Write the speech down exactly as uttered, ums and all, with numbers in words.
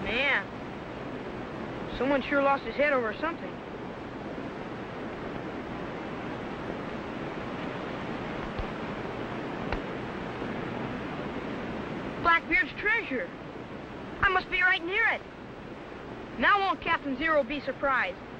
Man, someone sure lost his head over something. Blackbeard's treasure. I must be right near it. Now won't Captain Zero be surprised?